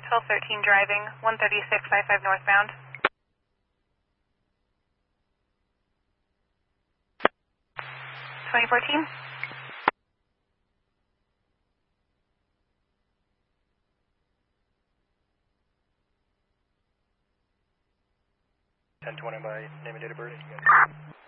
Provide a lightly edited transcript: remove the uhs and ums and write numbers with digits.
1213 driving, 13655 northbound. 2014? Ten 20 by name and date of birth.